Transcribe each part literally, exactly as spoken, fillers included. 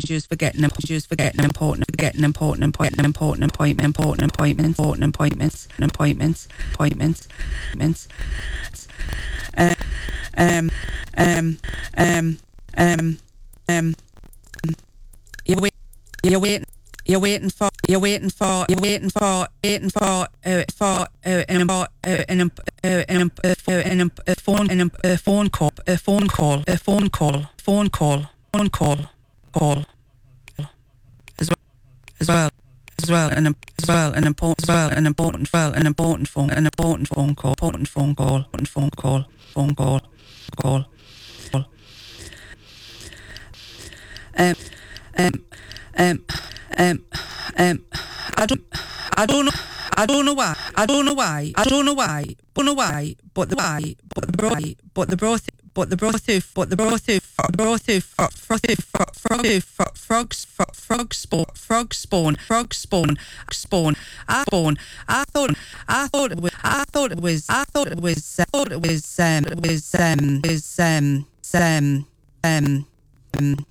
just forgetting just forgetting important forgetting important important important appointment important appointments important appointments appointments appointments appointments um um um um um um you wait you're waiting You're waiting for. You're waiting for. You're waiting for. Waiting for. Uh, for. Uh, an. Uh, an. Uh, an. Uh, an. A phone. An. A phone call. A phone call. A phone call. Phone call. Phone call. Call. As well. As well. As well. An. As well. An important. As well. An important. Well. An important phone. An important phone call. Important phone call. Important phone call. Phone call. Call. Call. Um. Um. Um. Um, um, I don't, I don't know, I don't know why, I don't know why, I don't know why, don't know why, but the why, but the bro, but the broth, but the broth, but the broth, broth, broth, frog, frogs, frog spawn, frog spawn, frog spawn, spawn, I spawn, I thought, I thought it was, I thought it was, I thought it was, I thought it was, um, it was, um, was, um, um, um, um.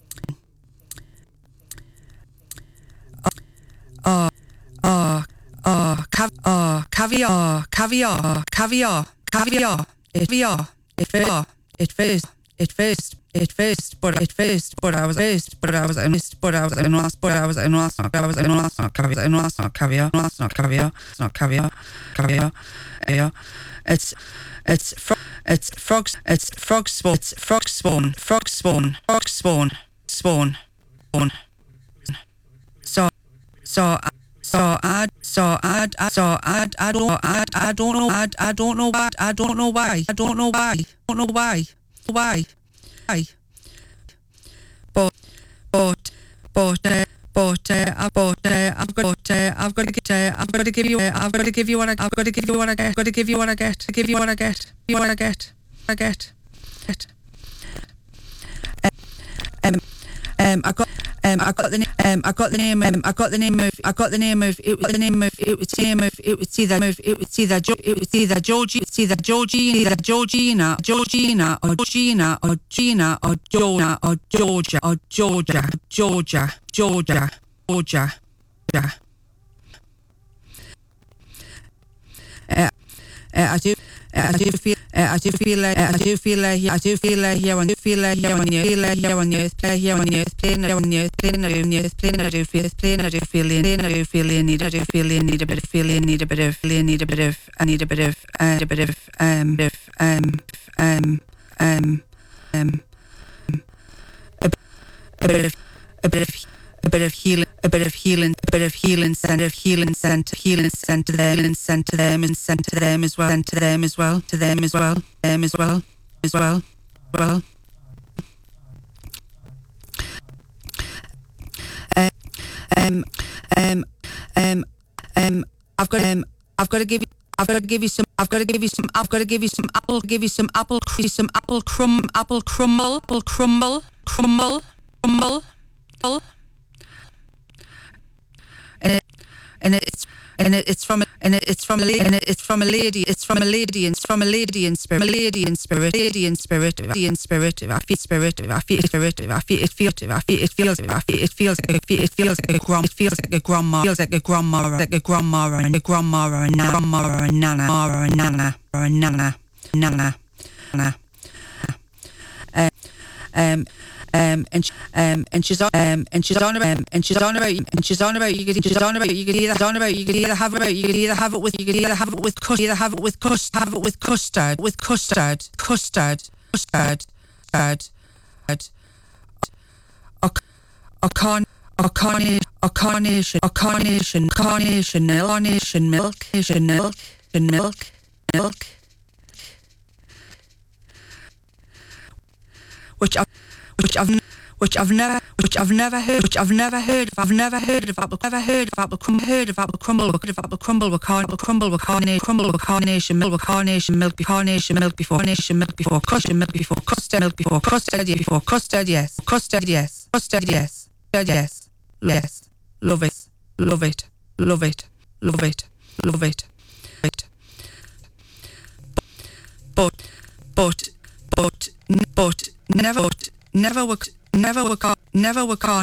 Oh, oh, oh, cav- oh, caviar, caviar, caviar, caviar, it caviar, it first, it first, it first, it first, but it first, but I was first, but I was in last, but I was in last, but I was in last, I was in last, not caviar, in last, not caviar, last, not caviar, it's not caviar, caviar, yeah, it's, it's, fro- it's frogs, it's frog spawn, it's frog spawn, frog spawn, frog spawn, spawn, spawn, so. So, so I, so I, so I, I don't, I, I don't know, I, I don't know why, I don't know why, I don't know why, I don't know why, why, why. But, but, but, uh, but, uh, but, uh, I've got, uh, I've got to get, uh, I've got to give you, uh, I've got to give you what I, I've got to give you what I get, I've got to give you what I get, give you what I get, give you what I get, I get, get. Um, um, I got. Um, I got the name. Um, I got the name. Um, I got the name of. I got the name of. It was the name of. It was the name of. It was either. It was either. It was either Georgie. It's either Georgina, either Georgina, Georgina, or Gina, or Gina, or Jonah, or Georgia, or Georgia, Georgia, Georgia, Georgia, Georgia. Uh, uh, I do. Uh, I do feel. Uh, I do feel like. Uh, I do feel like. I do feel like here. When you feel like here. When you feel like here. When you play here. When you play. When you play. When you play. I do feel. Play. I do feel in. I do feel in. Need. I do feel in. Need a bit of feeling. Need a bit of. Need a bit of. I need a bit of. Uh, a bit of. Um. Um. Um. Um. Um. A, a bit of. A bit of. A bit of healing, a bit of healing, a bit of healing, sent of healing, sent healing, sent to them, and sent to them, and sent to them as well, sent to them as well, to them as well, them as well, as well, well. Uh, um, um, um, um. I've got um. I've got to give you. I've got to give you some. I've got to give you some. I've got to give you some apple. Give you some apple. Some apple crumb. Apple crumble. Apple crumble. Crumble. Crumble. Crumble. And it, and it's and it, it's from and it, it's from a lady and it, it's from a lady it's from a lady and it's from a lady in spirit a lady in spirit lady in spirit lady in spirit I feel spirit I feel spirit I feel it feels I feel it feels I feel it feels like a, it feels like a grandma it feels like a grandma feels like a grandma like a grandma and a grandma or a grandma or a nana or a nana or a nana nana nana uh, um Um, and um, and she's on um, and she's on about and she's on about and she's on about you could she's on about you could either on about you could either have it you could either have it with you could either have it with custard either have it with custard have it with custard with custard custard custard custard a a con a carnation a carnation a carnation carnation milk carnation milk carnation milk and milk milk which I which I've which I've never which I've never heard which I've never heard of I've never heard of apple never heard of apple crumble heard of apple crumble of apple crumble with apple crumble with carnation crumble with carnation milk with carnation milk carnation milk before carnation milk before custard milk before custard milk before custard before custard yes custard yes custard yes yes yes love it love it love it love it love it but but but but never never work never work never work